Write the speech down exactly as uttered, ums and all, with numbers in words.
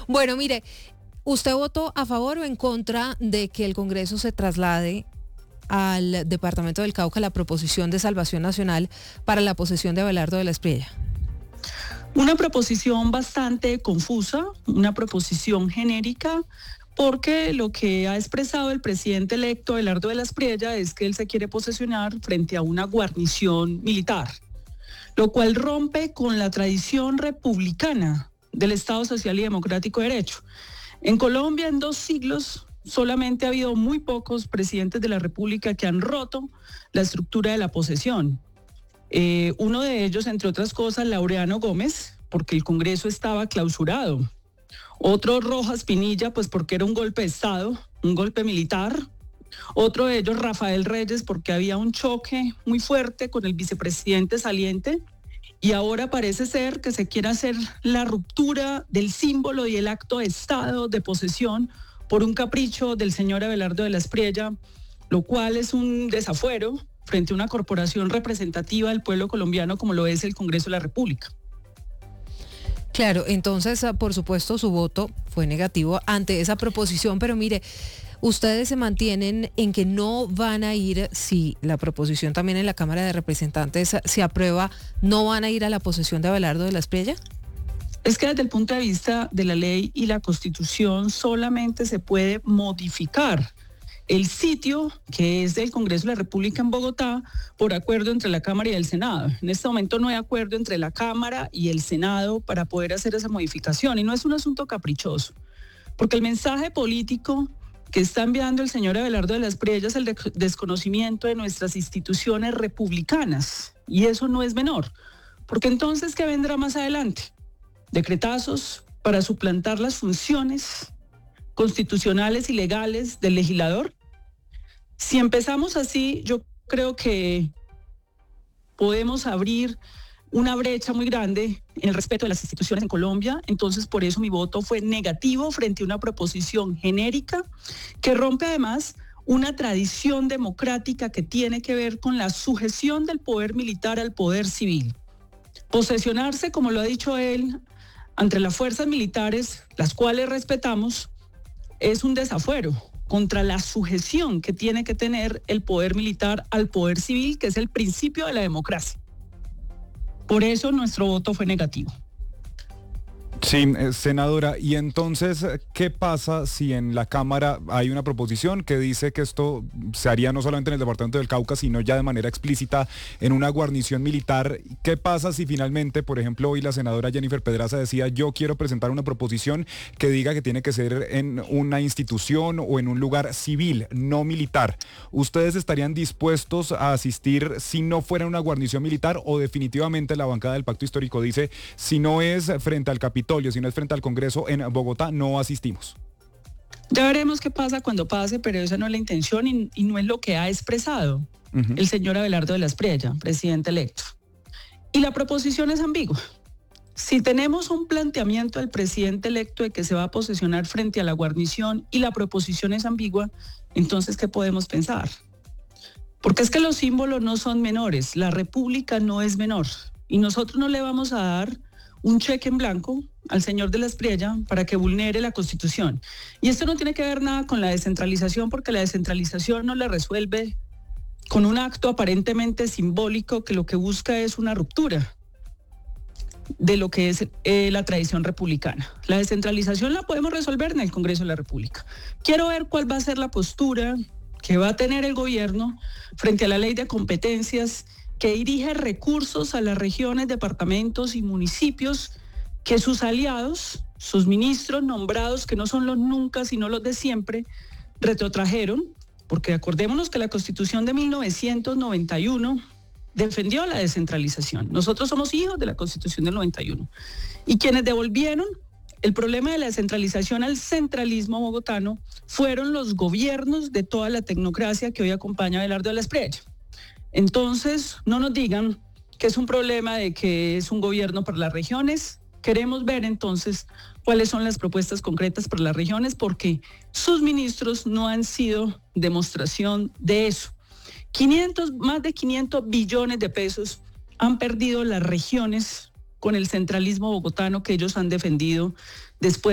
Bueno, mire, ¿usted votó a favor o en contra de que el Congreso se traslade al departamento del Cauca la proposición de salvación nacional para la posesión de Abelardo de la Espriella? Una proposición bastante confusa, una proposición genérica, porque lo que ha expresado el presidente electo Abelardo de la Espriella es que él se quiere posesionar frente a una guarnición militar, lo cual rompe con la tradición republicana del Estado Social y Democrático de Derecho. En Colombia, en dos siglos, solamente ha habido muy pocos presidentes de la República que han roto la estructura de la posesión. Eh, uno de ellos, entre otras cosas, Laureano Gómez, porque el Congreso estaba clausurado. Otro, Rojas Pinilla, pues porque era un golpe de Estado, un golpe militar. Otro de ellos, Rafael Reyes, porque había un choque muy fuerte con el vicepresidente saliente. Y ahora parece ser que se quiere hacer la ruptura del símbolo y el acto de Estado de posesión por un capricho del señor Abelardo de la Espriella, lo cual es un desafuero frente a una corporación representativa del pueblo colombiano como lo es el Congreso de la República. Claro, entonces, por supuesto, su voto fue negativo ante esa proposición, pero mire, ustedes se mantienen en que no van a ir, si la proposición también en la Cámara de Representantes se aprueba, ¿no van a ir a la posesión de Abelardo de la Espriella? Es que desde el punto de vista de la ley y la Constitución solamente se puede modificar el sitio que es del Congreso de la República en Bogotá por acuerdo entre la Cámara y el Senado. En este momento no hay acuerdo entre la Cámara y el Senado para poder hacer esa modificación y no es un asunto caprichoso, porque el mensaje político que está enviando el señor Abelardo de la Espriella es el de- desconocimiento de nuestras instituciones republicanas y eso no es menor, porque entonces ¿qué vendrá más adelante? Decretazos para suplantar las funciones constitucionales y legales del legislador. Si empezamos así, yo creo que podemos abrir una brecha muy grande en el respeto de las instituciones en Colombia. Entonces, por eso mi voto fue negativo frente a una proposición genérica que rompe además una tradición democrática que tiene que ver con la sujeción del poder militar al poder civil. Posesionarse, como lo ha dicho él, ante las fuerzas militares, las cuales respetamos, es un desafuero contra la sujeción que tiene que tener el poder militar al poder civil, que es el principio de la democracia. Por eso nuestro voto fue negativo. Sí, eh, senadora, y entonces, ¿qué pasa si en la Cámara hay una proposición que dice que esto se haría no solamente en el departamento del Cauca, sino ya de manera explícita en una guarnición militar? ¿Qué pasa si finalmente, por ejemplo, hoy la senadora Jennifer Pedraza decía, yo quiero presentar una proposición que diga que tiene que ser en una institución o en un lugar civil, no militar? ¿Ustedes estarían dispuestos a asistir si no fuera una guarnición militar o definitivamente la bancada del Pacto Histórico dice, si no es frente al Capitolio, si no es frente al Congreso en Bogotá, no asistimos? Ya veremos qué pasa cuando pase, pero esa no es la intención y, y no es lo que ha expresado uh-huh. el señor Abelardo de la Espriella, presidente electo. Y la proposición es ambigua. Si tenemos un planteamiento del presidente electo de que se va a posesionar frente a la guarnición y la proposición es ambigua, entonces, ¿qué podemos pensar? Porque es que los símbolos no son menores, la República no es menor y nosotros no le vamos a dar un cheque en blanco al señor de la Espriella para que vulnere la Constitución. Y esto no tiene que ver nada con la descentralización, porque la descentralización no la resuelve con un acto aparentemente simbólico que lo que busca es una ruptura de lo que es eh, la tradición republicana. La descentralización la podemos resolver en el Congreso de la República. Quiero ver cuál va a ser la postura que va a tener el gobierno frente a la ley de competencias que dirige recursos a las regiones, departamentos y municipios que sus aliados, sus ministros nombrados, que no son los nunca, sino los de siempre, retrotrajeron, porque acordémonos que la Constitución de mil novecientos noventa y uno defendió la descentralización. Nosotros somos hijos de la Constitución del noventa y uno. Y quienes devolvieron el problema de la descentralización al centralismo bogotano fueron los gobiernos de toda la tecnocracia que hoy acompaña a Abelardo de la Espriella. Entonces, no nos digan que es un problema de que es un gobierno para las regiones. Queremos ver entonces cuáles son las propuestas concretas para las regiones, porque sus ministros no han sido demostración de eso. quinientos, más de quinientos billones de pesos han perdido las regiones con el centralismo bogotano que ellos han defendido después